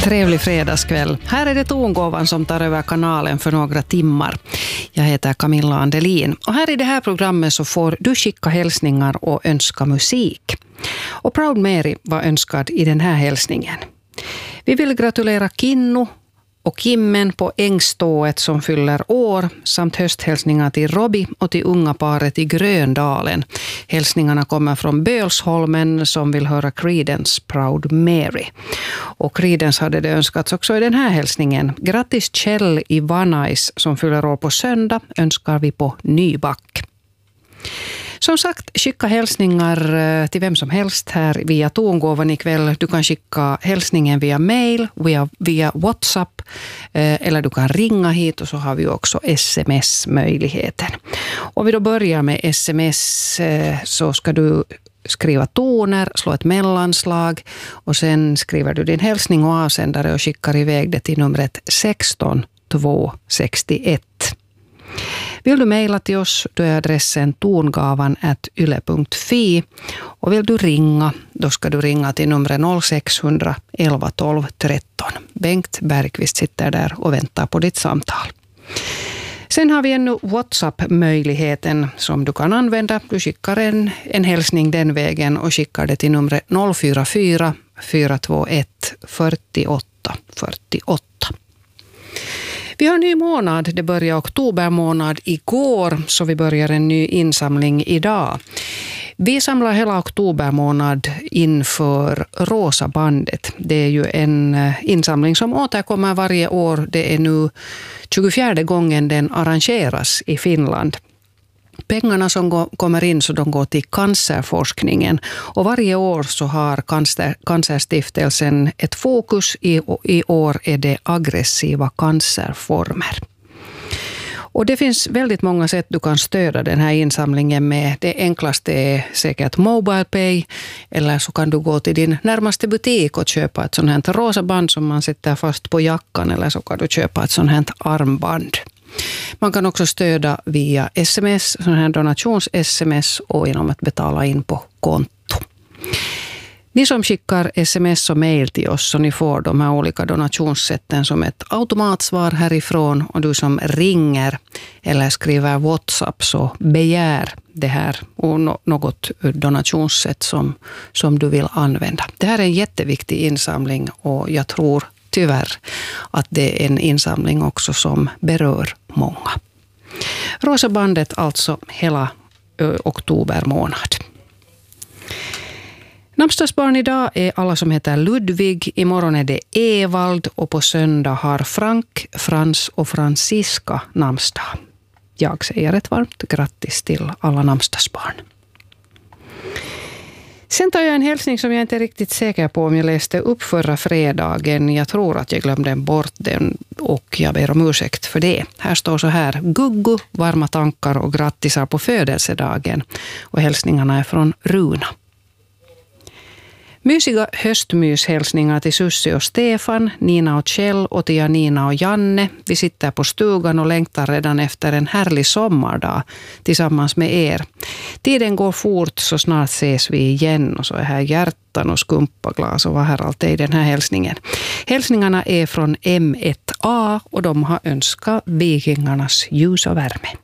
Trevlig fredagskväll. Här är det Tongåvan som tar över kanalen för några timmar. Jag heter Camilla Andelin och här i det här programmet så får du skicka hälsningar och önska musik. Och Proud Mary var önskad i den här hälsningen. Vi vill gratulera Kinnu och Kimmen på Ängstået som fyller år samt hösthälsningar till Robby och till unga paret i Gröndalen. Hälsningarna kommer från Bölsholmen som vill höra Creedence Proud Mary. Och Creedence hade det önskats också i den här hälsningen. Grattis Kjell i Vanais som fyller år på söndag önskar vi på Nyback. Som sagt, skicka hälsningar till vem som helst här via Tongåvan ikväll. Du kan skicka hälsningen via mail, via WhatsApp eller du kan ringa hit och så har vi också sms-möjligheten. Om vi då börjar med sms så ska du skriva toner, slå ett mellanslag och sen skriver du din hälsning och avsändare och skickar iväg det till numret 16261. Vill du mejla till oss, då är adressen tongavan@yle.fi. Och vill du ringa, då ska du ringa till numret 0600 11 12 13. Bengt Bergqvist sitter där och väntar på ditt samtal. Sen har vi ännu WhatsApp-möjligheten som du kan använda. Du skickar en hälsning den vägen och skickar det till numret 044 421 48 48. Vi har en ny månad, det börjar oktober månad igår så vi börjar en ny insamling idag. Vi samlar hela oktober månad inför Rosa bandet. Det är ju en insamling som återkommer varje år. Det är nu 24:e gången den arrangeras i Finland. Pengarna som kommer in så de går till cancerforskningen och varje år så har Cancerstiftelsen ett fokus. I år är det aggressiva cancerformer. Och det finns väldigt många sätt du kan stödja den här insamlingen med. Det enklaste är säkert MobilePay eller så kan du gå till din närmaste butik och köpa ett sånt här rosa band som man sätter fast på jackan eller så kan du köpa ett sånt här armband. Man kan också stödja via sms, sån här donations-sms och genom att betala in på konto. Ni som skickar sms och mail till oss så ni får de här olika donationssätten som ett automatsvar härifrån och du som ringer eller skriver WhatsApp så begär det här och något donationssätt som du vill använda. Det här är en jätteviktig insamling och jag tror tyvärr att det är en insamling också som berör många. Rosa bandet alltså hela oktober månad. Namnsdagsbarn idag är alla som heter Ludvig, imorgon är det Evald och på söndag har Frank, Frans och Franziska namnsdag. Jag säger ett varmt grattis till alla namnsdagsbarn. Sen tar jag en hälsning som jag inte är riktigt säker på om jag läste upp förra fredagen. Jag tror att jag glömde bort den och jag ber om ursäkt för det. Här står så här: Guggu, varma tankar och grattisar på födelsedagen. Och hälsningarna är från Runa. Mysiga höstmyshälsningar till Sussi och Stefan, Nina och Kjell och till Janina och Janne. Vi sitter på stugan och längtar redan efter en härlig sommardag tillsammans med er. Tiden går fort så snart ses vi igen och så är här hjärtan och skumpaglas och vad här allt är i den här hälsningen. Hälsningarna är från M1A och de har önskat vikingarnas ljus och värme.